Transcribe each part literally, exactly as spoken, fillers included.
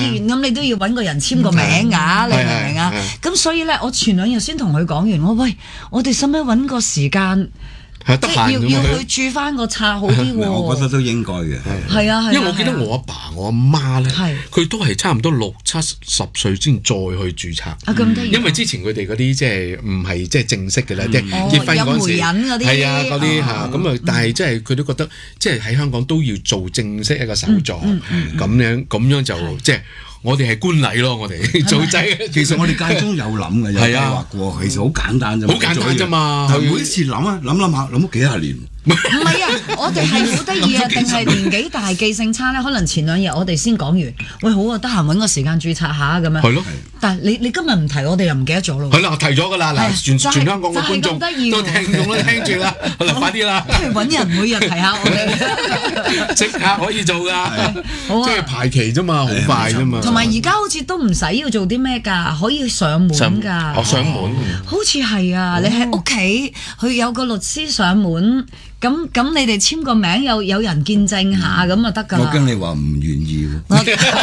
醫院，咁你都要揾個人簽個名㗎，你明唔明啊？咁所以咧，我前兩日先同佢講完，我喂，我哋使唔使揾個時間？即係要要去住翻個冊好啲喎， 我覺得都應該嘅。 係啊， 因為我記得我阿爸我阿媽咧，佢都係差唔多六七十歲先再去註冊。 啊咁得意！ 因為之前佢哋嗰啲即係唔係即係正式嘅咧，即係結婚嗰陣時係啊嗰啲嚇咁啊，但係即係佢都覺得即係喺香港都要做正式一個手續咁樣，咁樣就即係。我哋係官禮咯，我哋做仔。 其實我哋間中有諗嘅，有計劃過，其實好簡單啫， 好簡單啫嘛。 但每一次諗啊，諗諗下，諗咗幾廿年。 唔係啊，我哋係好得意啊，定係年紀大記性差咧？可能前兩日我哋先講完，喂好啊，得閒揾個時間註冊下咁樣。 係咯。但係你你今日唔提，我哋又唔記得咗咯。 係啦，提咗㗎啦，嗱，全全香港嘅觀眾都聽眾都聽住啦，好啦，快啲啦。 不如揾人每日提下我哋。 即刻可以做㗎，即係排期啫嘛，好快啫嘛。 同埋而家好似都唔使要做啲咩㗎，可以上門㗎。 哦，上門。 好似係啊，你喺屋企，佢有個律師上門。咁咁，你哋簽個名，有有人見證下，咁就得㗎啦。 我驚你話唔願意喎。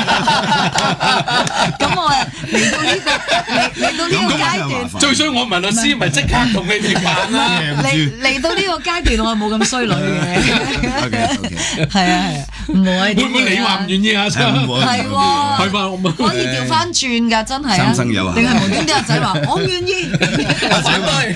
咁我嚟到呢個嚟嚟到呢個階段， 最衰我問律師，咪即刻同你哋辦啦。 嚟嚟到呢個階段，我冇咁衰女嘅。係啊係啊，唔會。 會唔會你話唔願意啊？ 係喎， 係嘛？ 可以調翻轉㗎，真係啊。 三生有幸。 定係無端端阿仔話我唔願意。 阿仔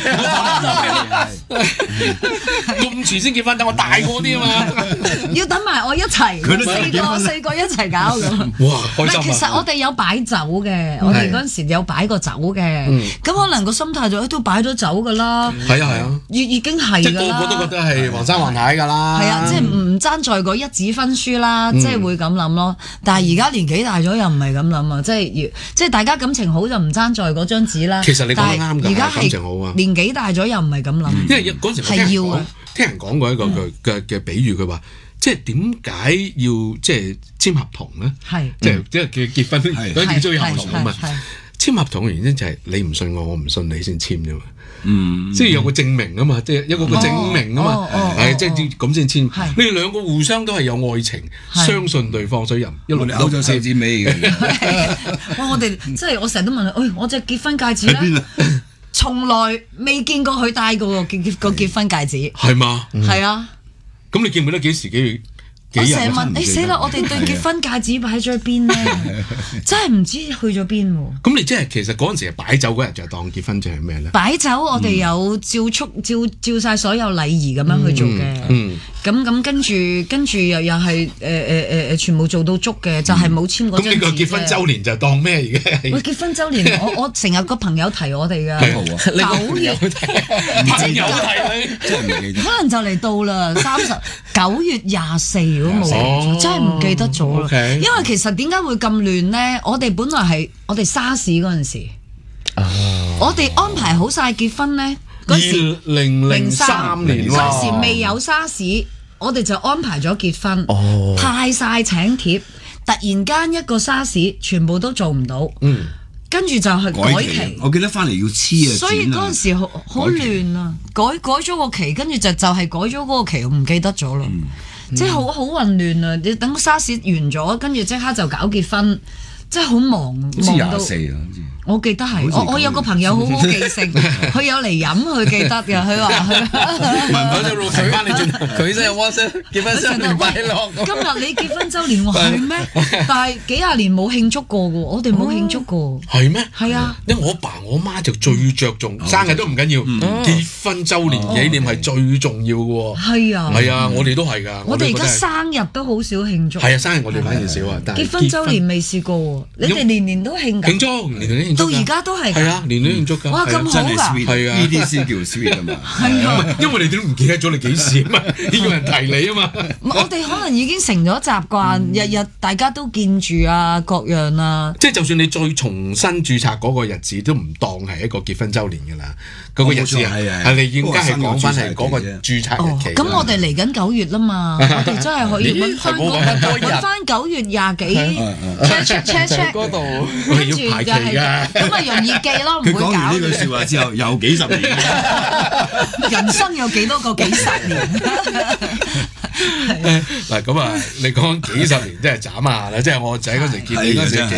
咁遲先結婚，等我大個啲啊嘛！ 要等埋我一齊，四個四個一齊搞咁。 哇，開心啊！ 其實我哋有擺酒嘅，我哋嗰陣時有擺過酒嘅。咁可能個心態就都擺咗酒㗎啦。 係啊係啊， 已已經係㗎啦。即係個個都覺得係黃生黃太㗎啦。 係啊，即係唔爭在嗰一紙婚書啦，即係會咁諗咯。但係而家年紀大咗又唔係咁諗啊，即係要即係大家感情好就唔爭在嗰張紙啦。 其實你講得啱㗎， 而家感情好啊。 年紀大咗又唔係咁諗。 因為嗰陣時係要啊。聽人講過一個嘅嘅嘅比喻，佢話即係點解要即係簽合同咧？係即係即係結結婚嗰啲中意合同啊嘛。簽合同嘅原因就係你唔信我，我唔信你先簽啫嘛。嗯，即係有個證明啊嘛，即係一個個證明啊嘛。係即係咁先簽。你哋兩個互相都係有愛情，相信對方，所以人一路勾咗手指尾嘅。 哇！我哋即係我成日都問佢，喂，我隻結婚戒指咧？從來未見過佢戴過個結個結婚戒指， 係嘛？ 係啊。 咁你記唔記得幾時幾月？ 我成日問，誒死啦！我哋對結婚戒指擺咗喺邊咧？真係唔知去咗邊喎。 咁你即係其實嗰陣時擺酒嗰日就當結婚證係咩咧？ 擺酒我哋有照速照照曬所有禮儀咁樣去做嘅。嗯。咁咁跟住跟住又又係誒誒誒誒全部做到足嘅，就係冇簽嗰張紙。 咁呢個結婚週年就當咩而家？ 喂，結婚週年，我我成日個朋友提我哋㗎。九月朋友提你， 可能就嚟到啦，三十九月廿四如果冇，真係唔記得咗啦。因為其實點解會咁亂咧？我哋本來係我哋沙士嗰陣時，我哋安排好晒結婚咧。 二零零三年嗰陣時未有沙士。我哋就安排咗結婚，哦、派晒請帖，突然間一個沙士全部都做唔到，嗯、跟住就去改期。改期我記得翻嚟要黐啊， 所以嗰陣時好好亂啊，改改咗個期，跟住就就係改咗嗰個期，我唔記得咗咯，嗯、即係好好混亂啊！你等沙士完咗，跟住即刻就搞結婚，真係好忙，忙到。我記得係，我我有個朋友好好記性，佢有嚟飲，佢記得嘅，佢話佢。 文粉就錄取翻你轉，佢真係 WhatsApp 結婚週年快樂。 今日你結婚週年，我係咩？但係幾廿年冇慶祝過嘅喎，我哋冇慶祝過。 係咩？ 係啊。 因為我爸我媽就最着重，生日都唔緊要，結婚週年紀念係最重要嘅喎。係啊。係啊，我哋都係㗎。 我哋而家生日都好少慶祝。 係啊，生日我哋反而少啊。 結婚週年未試過喎，你哋年年都慶㗎。 慶祝，年年都慶。 到而家都係， 係啊，年年慶祝㗎。 哇，咁好㗎， 係啊， 呢啲先叫 sweet 啊嘛。 係啊， 因為你哋都唔記得咗你幾時啊嘛，要人提你啊嘛。 我哋可能已經成咗習慣，日日大家都見住啊，各樣啊。 即係就算你再重新註冊嗰個日子，都唔當係一個結婚週年㗎啦。嗰個日子係你應該係講翻係嗰個註冊日期。 咁我哋嚟緊九月啦嘛，我哋真係可以揾翻揾翻九月廿幾 check check check check 嗰度，跟住就係咁啊，容易記咯，唔會搞。佢講完呢句説話之後，又幾十年， 人生有幾多個幾十年？ 嗱咁啊，你講幾十年真係眨下啦，即係我仔嗰時見你嗰時。